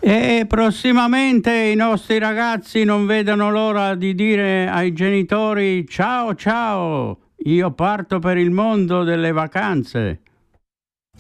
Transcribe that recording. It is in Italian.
E prossimamente i nostri ragazzi non vedono l'ora di dire ai genitori ciao ciao, io parto per il mondo delle vacanze.